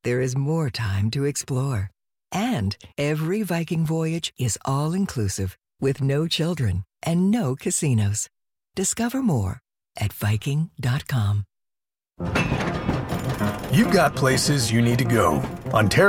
there is more time to explore. And every Viking voyage is all-inclusive with no children and no casinos. Discover more at Viking.com. You've got places you need to go. Ontario